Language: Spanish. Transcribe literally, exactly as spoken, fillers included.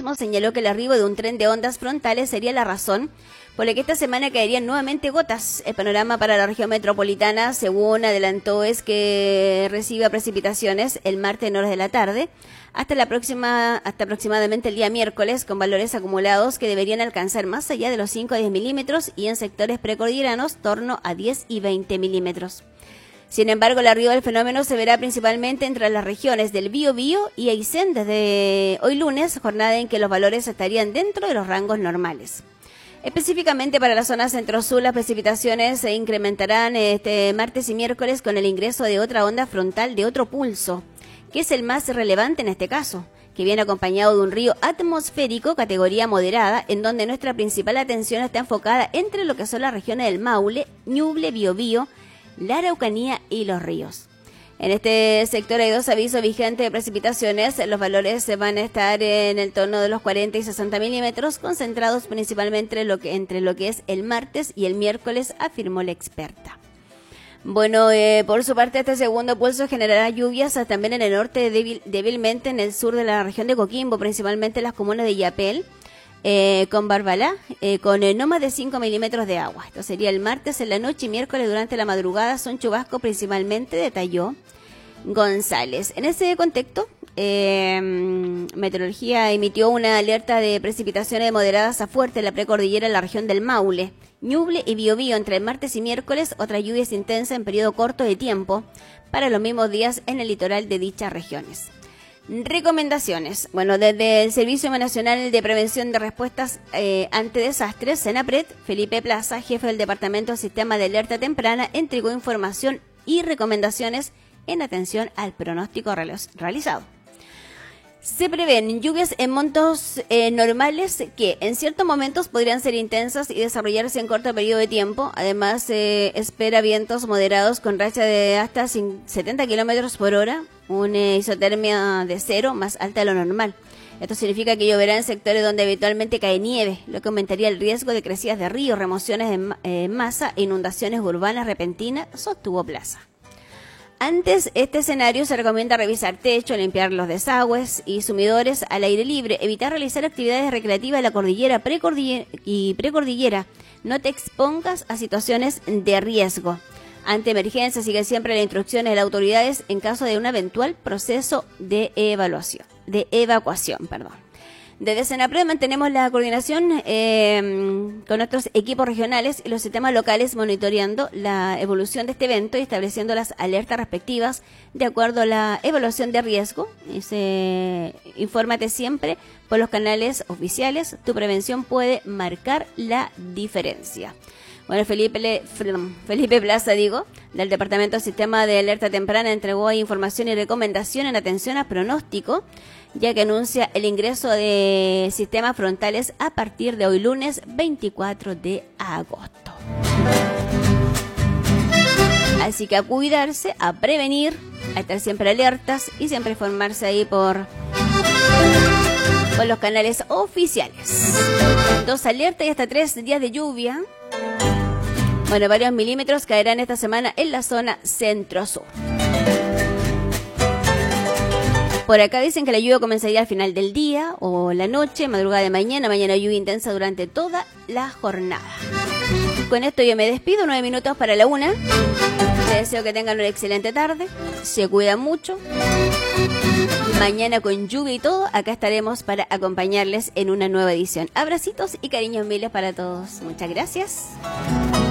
Meteorologismo señaló que el arribo de un tren de ondas frontales sería la razón por la que esta semana caerían nuevamente gotas. El panorama para la región metropolitana, según adelantó, es que reciba precipitaciones el martes en horas de la tarde, hasta la próxima, hasta aproximadamente el día miércoles, con valores acumulados que deberían alcanzar más allá de los cinco a diez milímetros y en sectores precordilleranos torno a diez y veinte milímetros. Sin embargo, el arribo del fenómeno se verá principalmente entre las regiones del Biobío y Aysén desde hoy lunes, jornada en que los valores estarían dentro de los rangos normales. Específicamente para la zona centro-sur, las precipitaciones se incrementarán este martes y miércoles con el ingreso de otra onda frontal de otro pulso, que es el más relevante en este caso, que viene acompañado de un río atmosférico categoría moderada, en donde nuestra principal atención está enfocada entre lo que son las regiones del Maule, Ñuble, Biobío, la Araucanía y los ríos. En este sector hay dos avisos vigentes de precipitaciones. Los valores van a estar en el torno de los cuarenta y sesenta milímetros, concentrados principalmente entre lo que, entre lo que es el martes y el miércoles, afirmó la experta. Bueno, eh, por su parte, este segundo pulso generará lluvias también en el norte, débil, débilmente en el sur de la región de Coquimbo, principalmente en las comunas de Yapel, Eh, con Barbalá, eh, con eh, no más de cinco milímetros de agua. Esto sería el martes en la noche y miércoles durante la madrugada. Son chubascos principalmente, detalló González. En ese contexto, eh, Meteorología emitió una alerta de precipitaciones moderadas a fuertes en la precordillera en la región del Maule, Ñuble y Biobío entre el martes y miércoles. Otras lluvias intensas en periodo corto de tiempo para los mismos días en el litoral de dichas regiones. Recomendaciones. Bueno, desde el Servicio Nacional de Prevención de Respuestas eh, ante Desastres, SENAPRED, Felipe Plaza, jefe del Departamento de Sistema de Alerta Temprana, entregó información y recomendaciones en atención al pronóstico realizado. Se prevén lluvias en montos eh, normales que en ciertos momentos podrían ser intensas y desarrollarse en corto periodo de tiempo. Además, se eh, espera vientos moderados con racha de hasta setenta kilómetros por hora, una isotermia de cero más alta de lo normal. Esto significa que lloverá en sectores donde habitualmente cae nieve, lo que aumentaría el riesgo de crecidas de ríos, remociones en eh, masa e inundaciones urbanas repentinas, sostuvo Plaza. Antes este escenario se recomienda revisar techo, limpiar los desagües y sumidores al aire libre, evitar realizar actividades recreativas en la cordillera precordillera y precordillera. No te expongas a situaciones de riesgo. Ante emergencia, sigue siempre las instrucciones de las autoridades en caso de un eventual proceso de evaluación, de evacuación, perdón. Desde SENAPRED mantenemos la coordinación eh, con nuestros equipos regionales y los sistemas locales, monitoreando la evolución de este evento y estableciendo las alertas respectivas de acuerdo a la evaluación de riesgo. Y se, infórmate siempre por los canales oficiales. Tu prevención puede marcar la diferencia. Bueno, Felipe, Le, Felipe Plaza, digo, del Departamento de Sistema de Alerta Temprana, entregó información y recomendación en atención a pronóstico, ya que anuncia el ingreso de sistemas frontales a partir de hoy lunes veinticuatro de agosto. Así que a cuidarse, a prevenir, a estar siempre alertas y siempre informarse ahí por, por los canales oficiales. Dos alertas y hasta tres días de lluvia. Bueno, varios milímetros caerán esta semana en la zona centro-sur. Por acá dicen que la lluvia comenzaría al final del día o la noche, madrugada de mañana. Mañana lluvia intensa durante toda la jornada. Con esto yo me despido, nueve minutos para la una. Les deseo que tengan una excelente tarde. Se cuidan mucho. Mañana con lluvia y todo, acá estaremos para acompañarles en una nueva edición. Abracitos y cariños miles para todos. Muchas gracias.